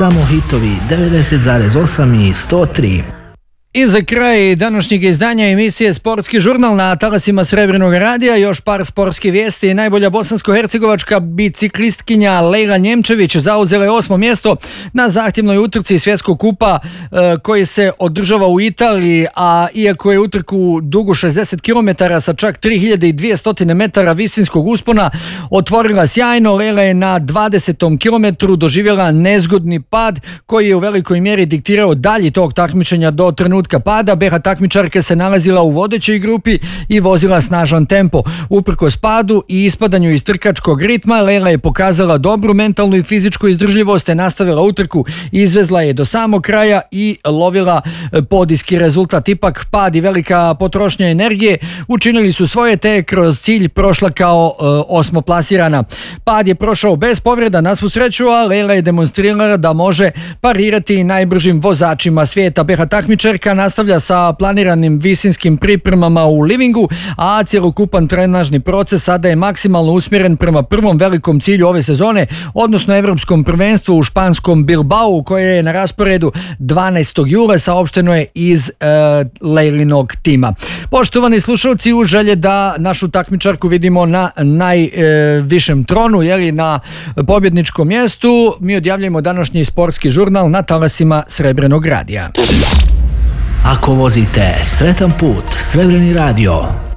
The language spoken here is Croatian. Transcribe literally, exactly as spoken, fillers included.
Samo hitovi devedeset zarez osam i sto tri. I za kraj današnjeg izdanja emisije Sportski žurnal na talasima Srebrnog radija još par sportskih vijesti. Najbolja bosansko-hercegovačka biciklistkinja Lejla Njemčević zauzela je osmo mjesto na zahtjevnoj utrci Svjetskog kupa e, koji se održava u Italiji, a iako je utrku dugu šezdeset kilometara sa čak tri hiljade dvjesto metara visinskog uspona otvorila sjajno, Lejla je na dvadesetom kilometru doživjela nezgodni pad koji je u velikoj mjeri diktirao dalji tog takmičenja do trenutka pada. B H takmičarka se nalazila u vodećoj grupi i vozila snažan tempo. Uprkos padu i ispadanju iz trkačkog ritma, Lejla je pokazala dobru mentalnu i fizičku izdržljivost, te nastavila utrku, izvezla je do samog kraja i lovila podijski rezultat. Ipak pad i velika potrošnja energije učinili su svoje, te kroz cilj prošla kao e, osmoplasirana. Pad je prošao bez povreda na svu sreću, a Lejla je demonstrirala da može parirati najbržim vozačima svijeta. B H takmičarka nastavlja sa planiranim visinskim pripremama u Livingu, a cjelokupan trenažni proces sada je maksimalno usmjeren prema prvom velikom cilju ove sezone, odnosno Evropskom prvenstvu u španskom Bilbao, koje je na rasporedu dvanaestog jula, saopšteno je iz e, Lejlinog tima. Poštovani slušalci, u želje da našu takmičarku vidimo na najvišem e, tronu, jeli na pobjedničkom mjestu, mi odjavljujemo današnji sportski žurnal na talasima Srebrenog radija. Ako vozite, sretan put, Srebreni radio.